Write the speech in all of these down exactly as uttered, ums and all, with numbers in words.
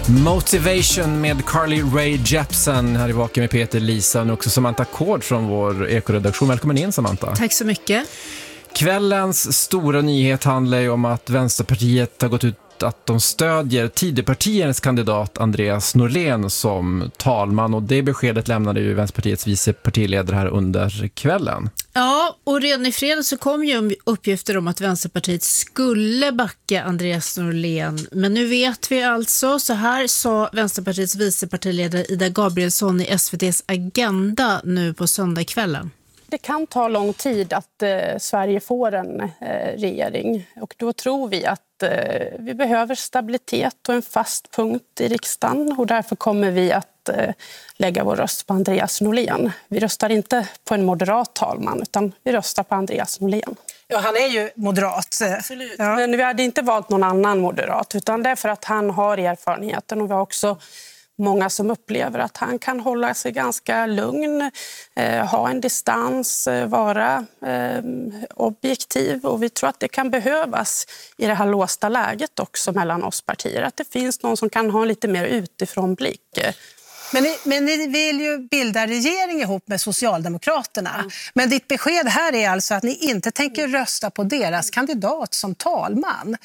Motivation med Carly Rae Jepsen här i Vaken med Peter, Lisa och också Samantha Kord från vår ekoredaktion. Välkommen in, Samantha. Tack så mycket. Kvällens stora nyhet handlar ju om att Vänsterpartiet har gått ut att de stödjer Tidöpartiernas kandidat Andreas Norlén som talman, och det beskedet lämnade ju Vänsterpartiets vice partiledare här under kvällen. Ja, och redan i fredag så kom ju uppgifter om att Vänsterpartiet skulle backa Andreas Norlén. Men nu vet vi alltså, så här sa Vänsterpartiets vice partiledare Ida Gabrielsson i S V T:s Agenda nu på söndagskvällen. Det kan ta lång tid att eh, Sverige får en eh, regering, och då tror vi att eh, vi behöver stabilitet och en fast punkt i riksdagen, och därför kommer vi att eh, lägga vår röst på Andreas Norlén. Vi röstar inte på en moderat talman, utan vi röstar på Andreas Norlén. Ja, han är ju moderat. Absolut. Ja. Men vi hade inte valt någon annan moderat, utan det är för att han har erfarenheten, och vi har också många som upplever att han kan hålla sig ganska lugn, eh, ha en distans, eh, vara eh, objektiv. Och vi tror att det kan behövas i det här låsta läget också mellan oss partier. Att det finns någon som kan ha en lite mer utifrån blick. Men ni, men ni vill ju bilda regering ihop med Socialdemokraterna. Mm. Men ditt besked här är alltså att ni inte tänker rösta på deras kandidat som talman. Mm.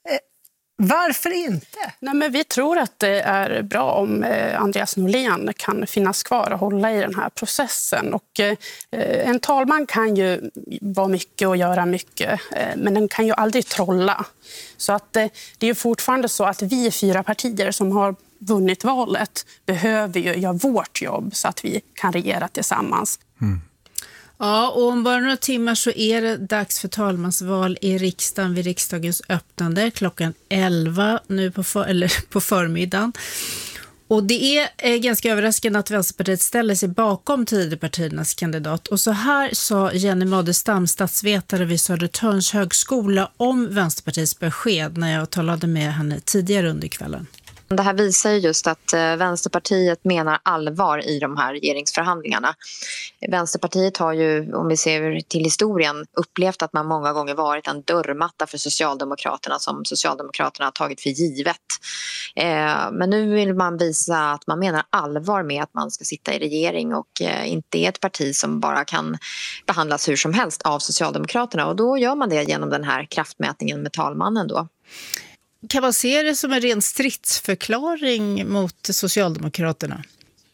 Varför inte? Nej, men vi tror att det är bra om eh, Andreas Norlén kan finnas kvar och hålla i den här processen. Och, eh, en talman kan ju vara mycket och göra mycket, eh, men den kan ju aldrig trolla. Så att, eh, det är fortfarande så att vi fyra partier som har vunnit valet behöver ju göra vårt jobb så att vi kan regera tillsammans. Mm. Ja, och om bara några timmar så är det dags för talmansval i riksdagen vid riksdagens öppnande klockan elva nu på, för, eller på förmiddagen. Och det är ganska överraskande att Vänsterpartiet ställer sig bakom Tidöpartiernas kandidat. Och så här sa Jenny Madestam, statsvetare vid Södertörns högskola, om Vänsterpartiets besked när jag talade med henne tidigare under kvällen. Det här visar just att Vänsterpartiet menar allvar i de här regeringsförhandlingarna. Vänsterpartiet har ju, om vi ser till historien, upplevt att man många gånger varit en dörrmatta för Socialdemokraterna som Socialdemokraterna har tagit för givet. Men nu vill man visa att man menar allvar med att man ska sitta i regering och inte är ett parti som bara kan behandlas hur som helst av Socialdemokraterna. Och då gör man det genom den här kraftmätningen med talmannen då. Kan man se det som en ren stridsförklaring mot Socialdemokraterna?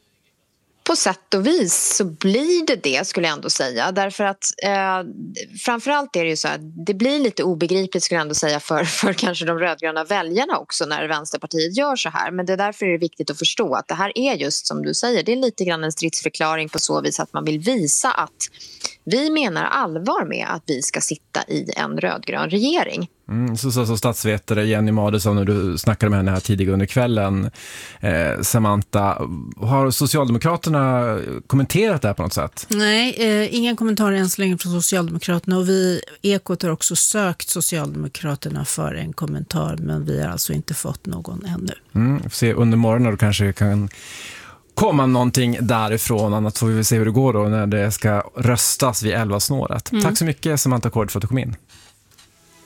På sätt och vis så blir det det, skulle jag ändå säga. Därför att eh, framförallt är det ju så att det blir lite obegripligt, skulle jag ändå säga, för, för kanske de rödgröna väljarna också när Vänsterpartiet gör så här. Men det är därför är det viktigt att förstå att det här är just som du säger, det är lite grann en stridsförklaring på så vis att man vill visa att vi menar allvar med att vi ska sitta i en rödgrön regering. Mm, så sa så, så statsvetare Jenny Madesson när du snackade med henne här tidigare under kvällen. Eh, Samantha, har Socialdemokraterna kommenterat det här på något sätt? Nej, eh, ingen kommentar än så länge från Socialdemokraterna, och vi Ekot har också sökt Socialdemokraterna för en kommentar, men vi har alltså inte fått någon ännu. Mm, får se under morgonen då kanske kan komma någonting därifrån, annat får vi väl se hur det går då när det ska röstas vid elva snåret. Mm. Tack så mycket, Samantha Kord, för att du kom in.